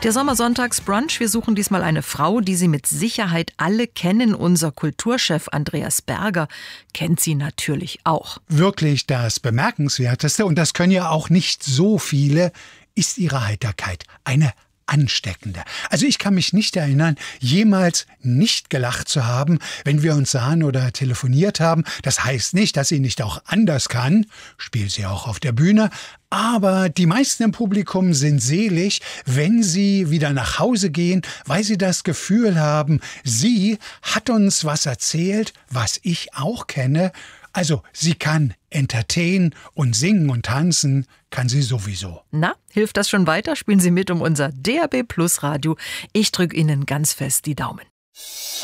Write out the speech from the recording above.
Der Sommersonntagsbrunch, wir suchen diesmal eine Frau, die Sie mit Sicherheit alle kennen. Unser Kulturchef Andreas Berger kennt sie natürlich auch. Wirklich das Bemerkenswerteste, und das können ja auch nicht so viele, ist ihre Heiterkeit. Eine ansteckende. Also ich kann mich nicht erinnern, jemals nicht gelacht zu haben, wenn wir uns sahen oder telefoniert haben. Das heißt nicht, dass sie nicht auch anders kann, spielt sie auch auf der Bühne, aber die meisten im Publikum sind selig, wenn sie wieder nach Hause gehen, weil sie das Gefühl haben, sie hat uns was erzählt, was ich auch kenne. Also sie kann entertainen und singen und tanzen, kann sie sowieso. Na, hilft das schon weiter? Spielen Sie mit um unser DAB+ Radio. Ich drücke Ihnen ganz fest die Daumen.